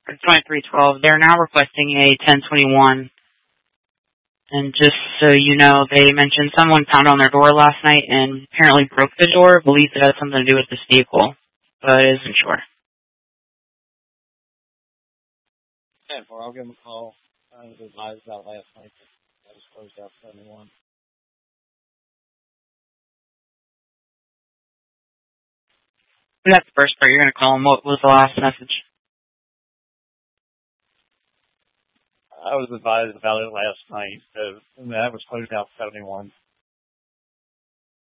or 2312. They're now requesting a 1021. And just so you know, they mentioned someone pounded on their door last night and apparently broke the door. Believes it has something to do with this vehicle, but isn't sure. I'll give them a call. I was advised out last night that was closed out 71. That's the first part. You're going to call them. What was the last message? I was advised about it last night. That was closed out 71.